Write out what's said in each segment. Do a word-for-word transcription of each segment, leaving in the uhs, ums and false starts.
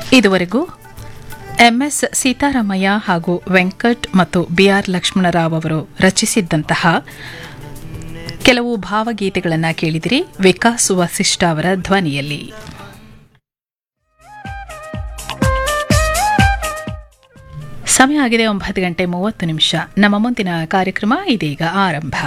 ಇದುವರೆಗೂ ಎಂಎಸ್ ಸೀತಾರಾಮಯ್ಯ ಹಾಗೂ ವೆಂಕಟ್ ಮತ್ತು ಬಿಆರ್ ಲಕ್ಷ್ಮಣರಾವ್ ಅವರು ರಚಿಸಿದ್ದಂತಹ ಕೆಲವು ಭಾವಗೀತೆಗಳನ್ನು ಕೇಳಿದಿರಿ ವಿಕಾಸ್ ವಸಿಷ್ಠ ಅವರ ಧ್ವನಿಯಲ್ಲಿ. ಸಮಯ ಆಗಿದೆ ಒಂಬತ್ತು ಗಂಟೆ ಮೂವತ್ತು ನಿಮಿಷ. ನಮ್ಮ ಮುಂದಿನ ಕಾರ್ಯಕ್ರಮ ಇದೀಗ ಆರಂಭ.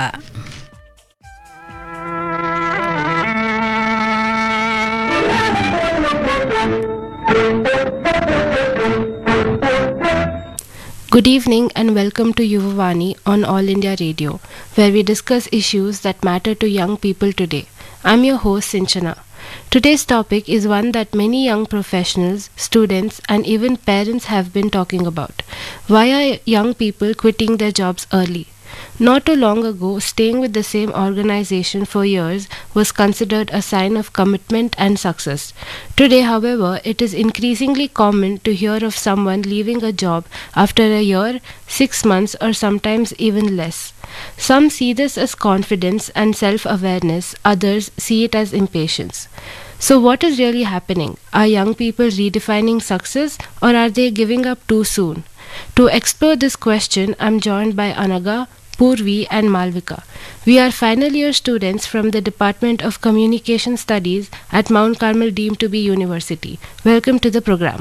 Good evening and welcome to Yuvavani on All India Radio, where we discuss issues that matter to young people today. I'm your host Sinchana. Today's topic is one that many young professionals, students and even parents have been talking about. Why are young people quitting their jobs early? Not too long ago, staying with the same organization for years was considered a sign of commitment and success. Today, however, it is increasingly common to hear of someone leaving a job after a year, six months, or sometimes even less. Some see this as confidence and self-awareness, others see it as impatience. So what is really happening? Are young people redefining success or are they giving up too soon? To explore this question, I'm joined by Anaga, Purvi and Malvika. We are final year students from the Department of Communication Studies at Mount Carmel deemed to be University. Welcome to the program.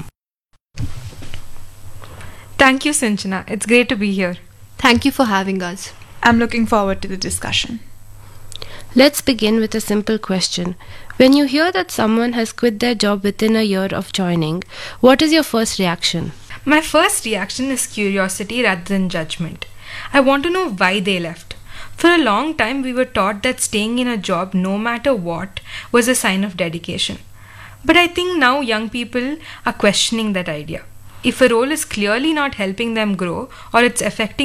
Thank you, Sinchana. It's great to be here. Thank you for having us. I'm looking forward to the discussion. Let's begin with a simple question. When you hear that someone has quit their job within a year of joining, what is your first reaction? My first reaction is curiosity rather than judgment. I want to know why they left. For a long time, we were taught that staying in a job, no matter what, was a sign of dedication. But I think now young people are questioning that idea. If a role is clearly not helping them grow or it's affecting